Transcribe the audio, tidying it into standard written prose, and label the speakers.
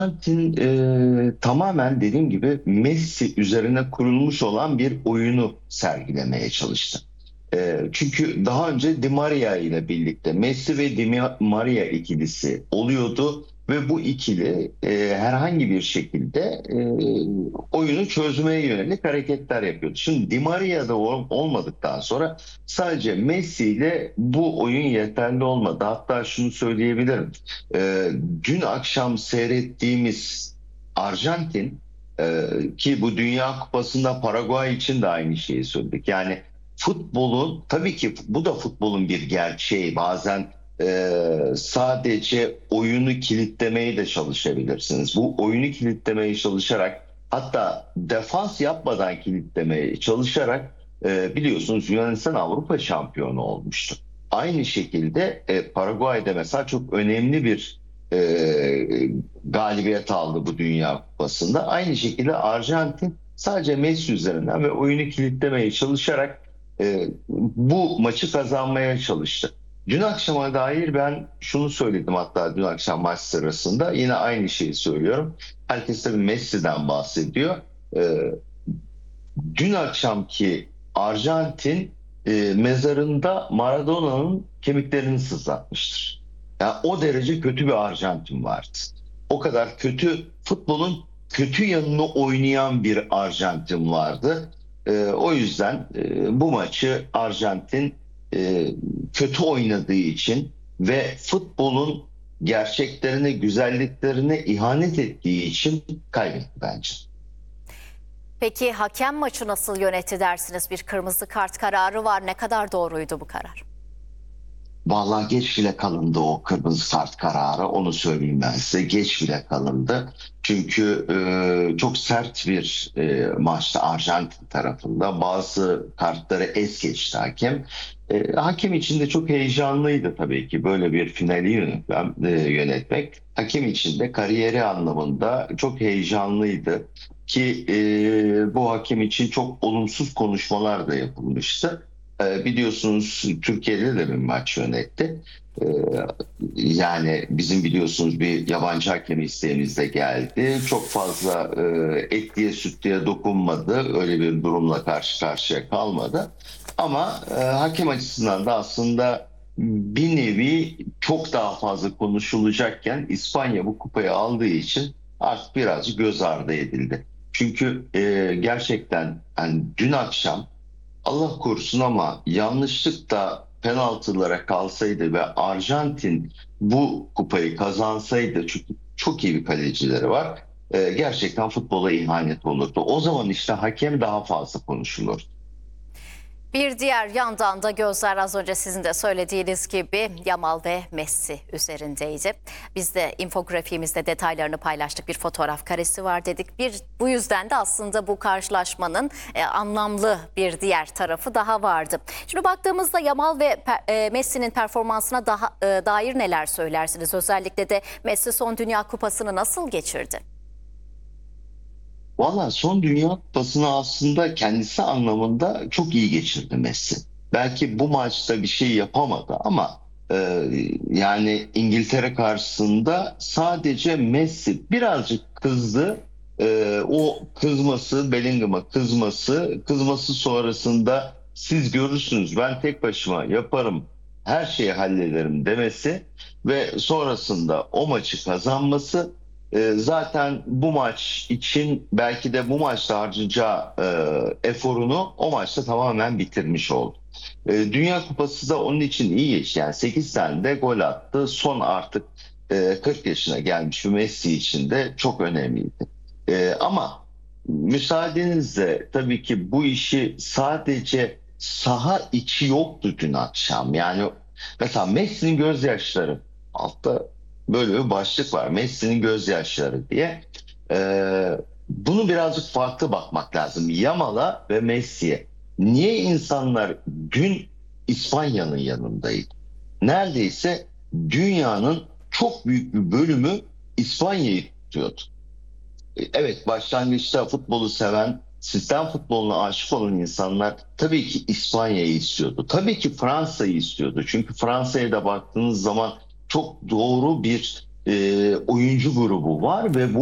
Speaker 1: Arjantin tamamen dediğim gibi Messi üzerine kurulmuş olan bir oyunu sergilemeye çalıştı. Çünkü daha önce Di Maria ile birlikte Messi ve Di Maria ikilisi oluyordu ve bu ikili herhangi bir şekilde oyunu çözmeye yönelik hareketler yapıyordu. Şimdi Di Maria'da olmadıktan sonra sadece Messi ile bu oyun yeterli olmadı. Hatta şunu söyleyebilirim. Dün akşam seyrettiğimiz Arjantin ki bu Dünya Kupası'nda Paraguay için de aynı şeyi söyledik. Yani futbolun tabii ki bu da futbolun bir gerçeği. Bazen sadece oyunu kilitlemeye de çalışabilirsiniz. Bu oyunu kilitlemeye çalışarak hatta defans yapmadan kilitlemeye çalışarak biliyorsunuz Yunanistan Avrupa şampiyonu olmuştu. Aynı şekilde Paraguay'da mesela çok önemli bir galibiyet aldı bu Dünya Kupası'nda. Aynı şekilde Arjantin sadece Messi üzerinden ve oyunu kilitlemeye çalışarak bu maçı kazanmaya çalıştı. Dün akşama dair ben şunu söyledim, hatta dün akşam maç sırasında yine aynı şeyi söylüyorum. Herkes tabii Messi'den bahsediyor. E, Dün akşamki Arjantin mezarında Maradona'nın kemiklerini sızlatmıştır. Yani o derece kötü bir Arjantin vardı. O kadar kötü, futbolun kötü yanını oynayan bir Arjantin vardı. O yüzden bu maçı Arjantin kötü oynadığı için ve futbolun gerçeklerine, güzelliklerine ihanet ettiği için kaybetti bence.
Speaker 2: Peki hakem maçı nasıl yönetti dersiniz? Bir kırmızı kart kararı var. Ne kadar doğruydu bu karar?
Speaker 1: Vallahi geç bile kalındı o kırmızı kart kararı. Onu söyleyeyim ben size. Geç bile kalındı. Çünkü çok sert bir maçtı Arjantin tarafında. Bazı kartları es geçti hakem. Hakem için de çok heyecanlıydı tabii ki böyle bir finali yönetmek. Hakem için de kariyeri anlamında çok heyecanlıydı. Ki bu hakem için çok olumsuz konuşmalar da yapılmıştı. Biliyorsunuz Türkiye'de de bir maç yönetti. Ee, Yani bizim biliyorsunuz bir yabancı hakem isteğimiz de geldi. Çok fazla etliye sütlüye dokunmadı. Öyle bir durumla karşı karşıya kalmadı. Ama hakem açısından da aslında bir nevi çok daha fazla konuşulacakken İspanya bu kupayı aldığı için artık birazcık göz ardı edildi. Çünkü gerçekten yani dün akşam Allah korusun ama yanlışlıkla penaltılara kalsaydı ve Arjantin bu kupayı kazansaydı, çünkü çok iyi bir kalecileri var, gerçekten futbola ihanet olurdu. O zaman işte hakem daha fazla konuşulur.
Speaker 2: Bir diğer yandan da gözler az önce sizin de söylediğiniz gibi Yamal ve Messi üzerindeydi. Biz de infografiğimizde detaylarını paylaştık. Bir fotoğraf karesi var dedik. Bu yüzden de aslında bu karşılaşmanın anlamlı bir diğer tarafı daha vardı. Şimdi baktığımızda Yamal ve Messi'nin performansına dair neler söylersiniz? Özellikle de Messi son Dünya Kupası'nı nasıl geçirdi?
Speaker 1: Valla son Dünya Kupası'nı aslında kendisi anlamında çok iyi geçirdi Messi. Belki bu maçta bir şey yapamadı ama yani İngiltere karşısında sadece Messi birazcık kızdı. O kızması, Bellingham'a kızması sonrasında siz görürsünüz ben tek başıma yaparım, her şeyi hallederim demesi ve sonrasında o maçı kazanması zaten bu maç için belki de bu maçta harcayacağı eforunu o maçta tamamen bitirmiş oldu. Dünya Kupası da onun için iyi geçti. Yani 8 tane de gol attı. Son artık 40 yaşına gelmiş bir Messi için de çok önemliydi. Ama müsaadenizle tabii ki bu işi sadece saha içi yoktu dün akşam. Yani mesela Messi'nin gözyaşları, altta böyle bir başlık var. Messi'nin gözyaşları diye. Bunu birazcık farklı bakmak lazım. Yamal'a ve Messi'ye. Niye insanlar dün İspanya'nın yanındaydı? Neredeyse dünyanın çok büyük bir bölümü İspanya'yı tutuyordu. Evet, başlangıçta futbolu seven, sistem futboluna aşık olan insanlar tabii ki İspanya'yı istiyordu. Tabii ki Fransa'yı istiyordu. Çünkü Fransa'ya da baktığınız zaman çok doğru bir oyuncu grubu var ve bu